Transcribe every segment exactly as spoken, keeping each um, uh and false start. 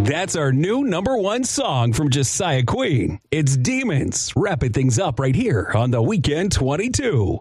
That's our new number one song from Josiah Queen. It's Demons, wrapping things up right here on the Weekend twenty-two.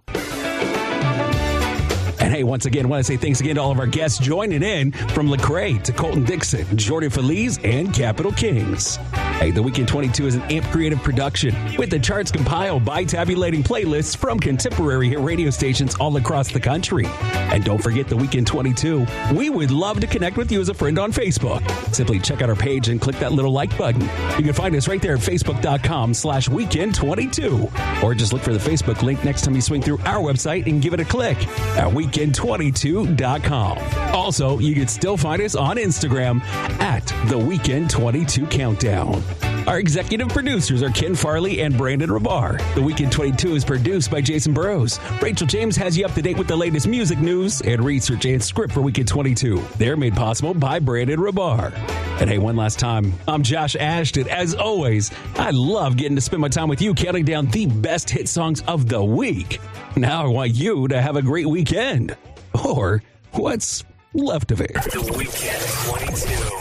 And hey, once again, I want to say thanks again to all of our guests joining in, from Lecrae to Colton Dixon, Jordan Feliz, and Capital Kings. Hey, the Weekend twenty-two is an A M P Creative production with the charts compiled by tabulating playlists from contemporary hit radio stations all across the country. And don't forget the Weekend twenty-two. We would love to connect with you as a friend on Facebook. Simply check out our page and click that little like button. You can find us right there at facebook.com slash weekend 22. Or just look for the Facebook link next time you swing through our website and give it a click at weekend twenty-two dot com. Also, you can still find us on Instagram at the Weekend twenty-two Countdown. Our executive producers are Ken Farley and Brandon Rabar. The Weekend twenty-two is produced by Jason Burrows. Rachel James has you up to date with the latest music news and research and script for Weekend twenty-two. They're made possible by Brandon Rabar. And hey, one last time, I'm Josh Ashton. As always, I love getting to spend my time with you counting down the best hit songs of the week. Now I want you to have a great weekend. Or what's left of it. The Weekend twenty-two.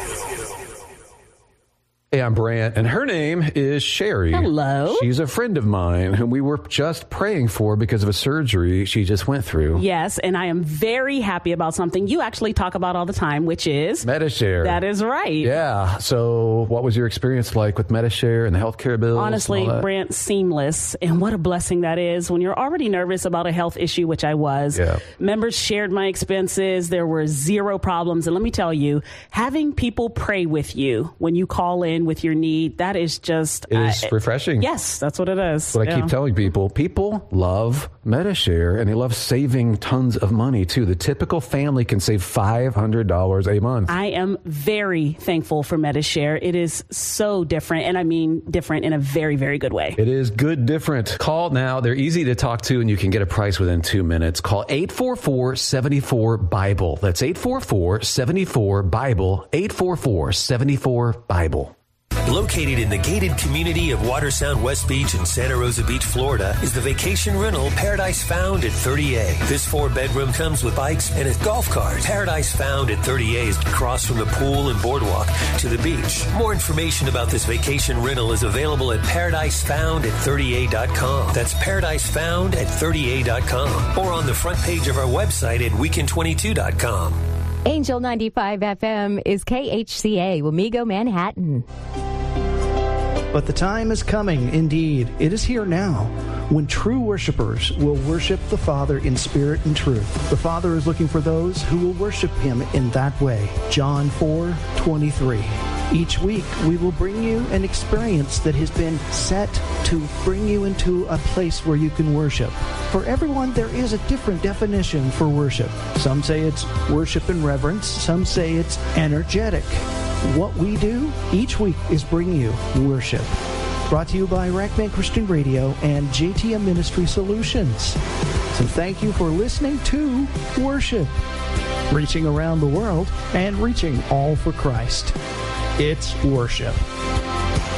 Hey, I'm Brant, and her name is Sherry. Hello. She's a friend of mine whom we were just praying for because of a surgery she just went through. Yes, and I am very happy about something you actually talk about all the time, which is Medi-Share. That is right. Yeah. So what was your experience like with Medi-Share and the healthcare bills? Honestly, Brant, seamless. And what a blessing that is when you're already nervous about a health issue, which I was. Yeah. Members shared my expenses. There were zero problems. And let me tell you, having people pray with you when you call in with your need, that is just... It is uh, refreshing. Yes, that's what it is. What yeah. I keep telling people, people love Medi-Share, and they love saving tons of money, too. The typical family can save five hundred dollars a month. I am very thankful for Medi-Share. It is so different, and I mean different in a very, very good way. It is good different. Call now. They're easy to talk to, and you can get a price within two minutes. Call eight four four, seven four, BIBLE. That's eight four four, seven four, BIBLE, eight four four, seven four, BIBLE. Located in the gated community of Watersound West Beach in Santa Rosa Beach, Florida, is the vacation rental Paradise Found at thirty A. This four-bedroom comes with bikes and a golf cart. Paradise Found at thirty A is across from the pool and boardwalk to the beach. More information about this vacation rental is available at paradise found at thirty A dot com. That's paradise found at thirty A dot com. Or on the front page of our website at weekend twenty-two dot com. Angel ninety-five F M is K H C A, Wamego, Manhattan. But the time is coming, indeed. It is here now, when true worshipers will worship the Father in spirit and truth. The Father is looking for those who will worship Him in that way. John four twenty-three. Each week, we will bring you an experience that has been set to bring you into a place where you can worship. For everyone, there is a different definition for worship. Some say it's worship and reverence. Some say it's energetic. What we do each week is bring you worship. Brought to you by Rackman Christian Radio and J T M Ministry Solutions. So thank you for listening to Worship, reaching around the world and reaching all for Christ. It's worship.